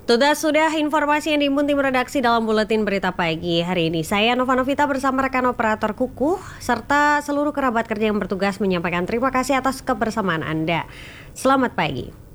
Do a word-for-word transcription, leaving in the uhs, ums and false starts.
Sudah sudah informasi yang dihimpun tim redaksi dalam buletin berita pagi hari ini. Saya Nova Novita bersama rekan operator Kukuh serta seluruh kerabat kerja yang bertugas menyampaikan terima kasih atas kebersamaan Anda. Selamat pagi.